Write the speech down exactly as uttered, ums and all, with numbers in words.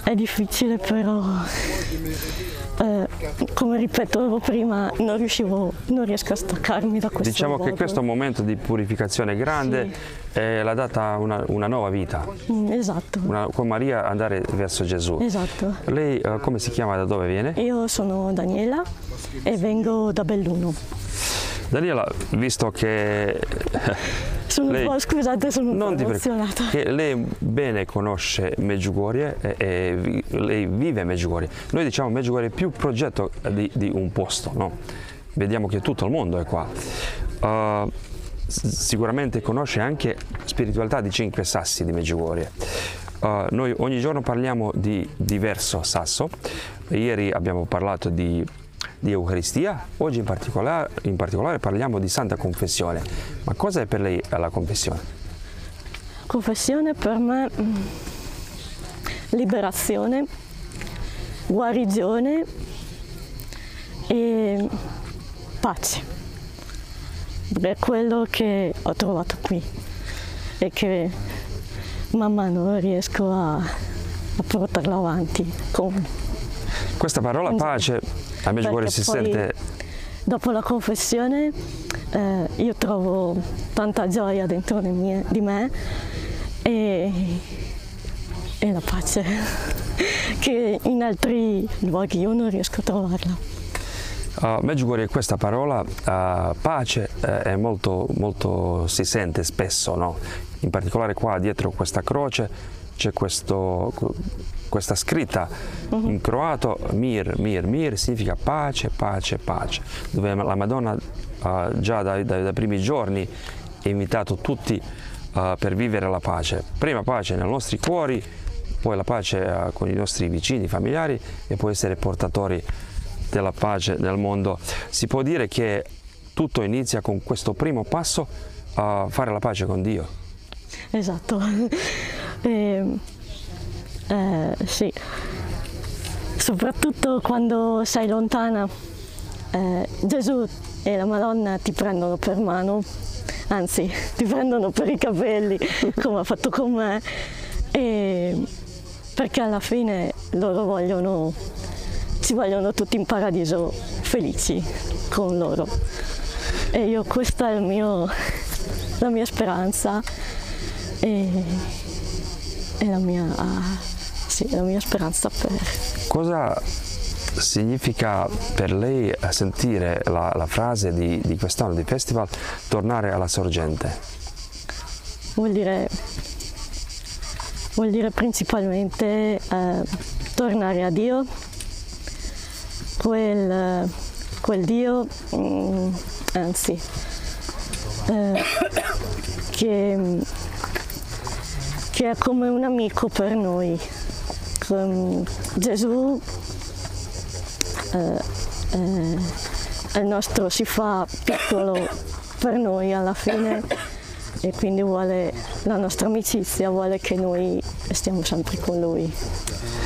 è difficile, però eh, come ripeto prima, non riuscivo, non riesco a staccarmi da questo Diciamo luogo. che questo momento di purificazione grande Sì. eh, l'ha data una, una nuova vita, Mm, esatto, una, con Maria andare verso Gesù. esatto. Lei eh, come si chiama, da dove viene? Io sono Daniela e vengo da Belluno. Daniela, visto che Sono lei, un po', scusate, sono un non po' ti pre- emozionata. che lei bene conosce Medjugorje e, e vi- lei vive a Medjugorje. Noi diciamo Medjugorje è più progetto di, di un posto, no? Vediamo che tutto il mondo è qua. Uh, s- sicuramente conosce anche spiritualità di cinque sassi di Medjugorje. Uh, noi ogni giorno parliamo di diverso sasso. Ieri abbiamo parlato di di Eucaristia, oggi in particolare, in particolare parliamo di Santa Confessione. Ma cosa è per lei la confessione? Confessione per me, mm, liberazione, guarigione e pace. È quello che ho trovato qui e che man mano riesco a, a portarlo avanti. Con, Questa parola pace a Medjugorje si poi, sente. dopo la confessione eh, io trovo tanta gioia dentro di me, di me e, e la pace che in altri luoghi io non riesco a trovarla. A Medjugorje questa parola uh, pace uh, è molto, molto si sente spesso, no? In particolare qua dietro questa croce c'è questo, questa scritta uh-huh. in croato, mir, mir, mir, significa pace, pace, pace, dove la Madonna uh, già dai, dai, dai primi giorni ha invitato tutti uh, per vivere la pace. Prima pace nei nostri cuori, poi la pace uh, con i nostri vicini, familiari e poi essere portatori della pace nel mondo. Si può dire che tutto inizia con questo primo passo a fare la pace con Dio. Esatto. E, eh, sì. Soprattutto quando sei lontana, eh, Gesù e la Madonna ti prendono per mano, anzi ti prendono per i capelli, come ha fatto con me, e perché alla fine loro vogliono, ci vogliono tutti in paradiso felici con loro. E io, questa è il mio, la mia speranza e, e la, mia, sì, la mia speranza per... Cosa significa per lei sentire la, la frase di, di quest'anno di festival, tornare alla sorgente? Vuol dire, vuol dire principalmente eh, tornare a Dio, quel, quel Dio, mm, anzi, eh, che, che è come un amico per noi. Um, Gesù eh, eh, è il nostro, si fa piccolo per noi alla fine e quindi vuole la nostra amicizia, vuole che noi stiamo sempre con Lui.